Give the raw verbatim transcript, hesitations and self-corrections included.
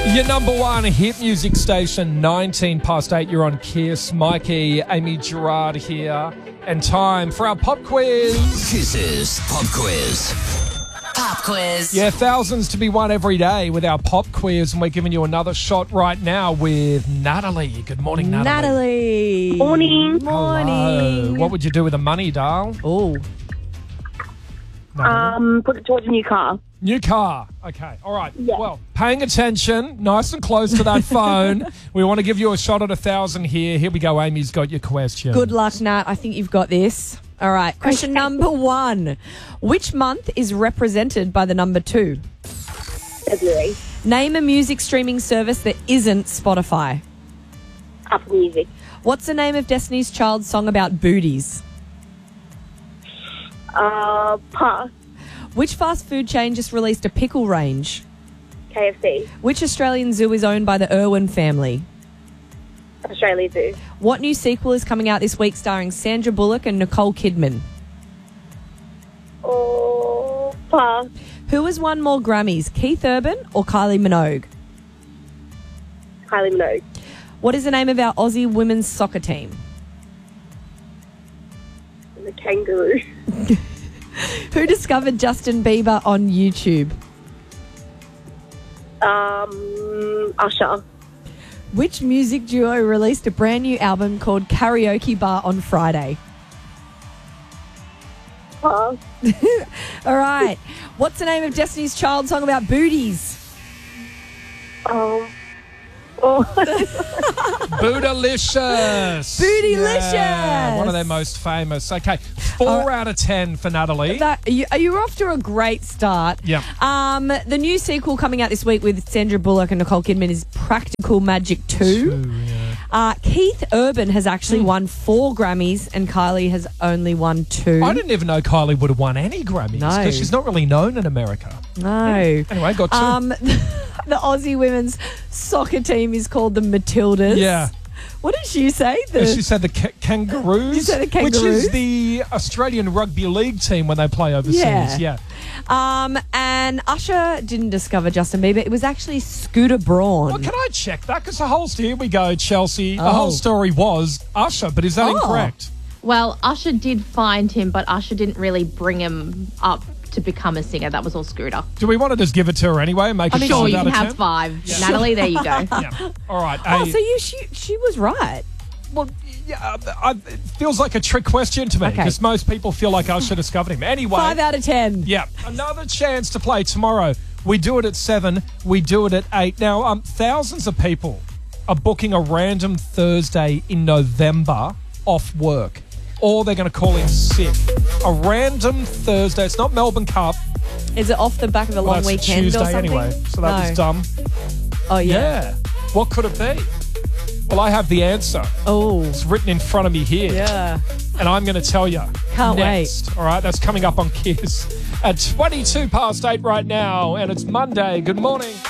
Your number one hit music station, nineteen past eight. You're on Kiss. Mikey, Amy Gerard here. And time for our pop quiz. Kiss's Pop Quiz. Pop quiz. Yeah, thousands to be won every day with our pop quiz. And we're giving you another shot right now with Natalie. Good morning, Natalie. Natalie. Morning. Hello. Morning. What would you do with the money, Darl? Oh, Natalie? Um, put it towards a new car. New car. Okay. All right. Yeah. Well, paying attention, nice and close to that phone. We want to give you a shot at a thousand here. Here we go. Amy's got your question. good luck, Nat. I think you've got this. All right. Question number one. Which month is represented by the number two? February. Name a music streaming service that isn't Spotify. Apple Music. What's the name of Destiny's Child song about booties? Uh, pass. Which fast food chain just released a pickle range? K F C. Which Australian zoo is owned by the Irwin family? Australia Zoo. What new sequel is coming out this week starring Sandra Bullock and Nicole Kidman? Oh, pass. Who has won more Grammys, Keith Urban or Kylie Minogue? Kylie Minogue. What is the name of our Aussie women's soccer team? The Kangaroo. Who discovered Justin Bieber on YouTube? Um, Usher. Which music duo released a brand new album called Karaoke Bar on Friday? Pass. All right. What's the name of Destiny's Child song about booties? Um, oh, Bootylicious. Bootylicious. Yeah, one of their most famous. Okay, four All right. out of ten for Natalie. That, you, you're off to a great start. Yeah. Um, the new sequel coming out this week with Sandra Bullock and Nicole Kidman is Practical Magic two. Two, yeah. Uh, Keith Urban has actually won four Grammys and Kylie has only won two. I didn't even know Kylie would have won any Grammys No. because she's not really known in America. No. Anyway, got two. Um, the Aussie women's soccer team is called the Matildas. Yeah. What did you say? The, She said the ca- Kangaroos, You said the which Kangaroos? is the Australian rugby league team when they play overseas. Yeah. Yeah. um, and Usher didn't discover Justin Bieber. It was actually Scooter Braun. Well, can I check that? Because the whole here we go, Chelsea. The Oh. whole story was Usher, but is that Oh. incorrect? Well, Usher did find him, but Usher didn't really bring him up to become a singer. That was all Scooter. Do we want to just give it to her anyway and make I it mean, five sure, you out can of have ten? five. Natalie, there you go. Yeah. All right. Oh, hey, so you she, she was right. well, yeah, I, it feels like a trick question to me Okay. because most people feel like Usher discovered him. Anyway. Five out of ten. Yeah, another chance to play tomorrow. We do it at seven. We do it at eight. Now, um, thousands of people are booking a random Thursday in November off work, or they're going to call in sick. A random Thursday. It's not Melbourne Cup. Is it off the back of a Well, long that's weekend Tuesday or something? anyway, so that No. was dumb. Oh yeah. Yeah. What could it be? Well, I have the answer. Oh It's written in front of me here. yeah. And I'm going to tell you. Can't next. All right, that's coming up on Kiss at twenty-two past eight right now, and it's Monday. Good morning.